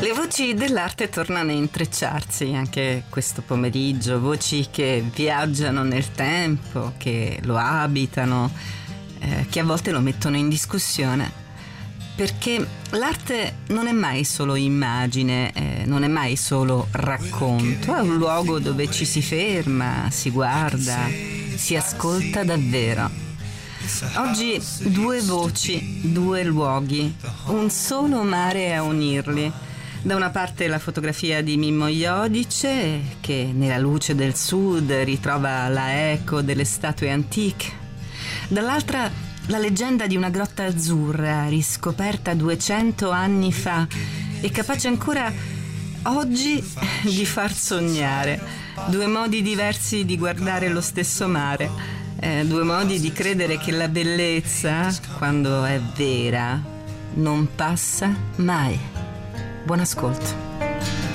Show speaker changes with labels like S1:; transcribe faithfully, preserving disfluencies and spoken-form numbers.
S1: Le voci dell'arte tornano a intrecciarsi anche questo pomeriggio, voci che viaggiano nel tempo, che lo abitano, eh, che a volte lo mettono in discussione, perché l'arte non è mai solo immagine, eh, non è mai solo racconto, è un luogo dove ci si ferma, si guarda, si ascolta davvero. Oggi due voci, due luoghi, un solo mare a unirli. Da una parte la fotografia di Mimmo Iodice, che nella luce del sud ritrova la eco delle statue antiche. Dall'altra la leggenda di una grotta azzurra riscoperta duecento anni fa e capace ancora oggi di far sognare. Due modi diversi di guardare lo stesso mare. Eh, due modi di credere che la bellezza, quando è vera, non passa mai. Buon ascolto.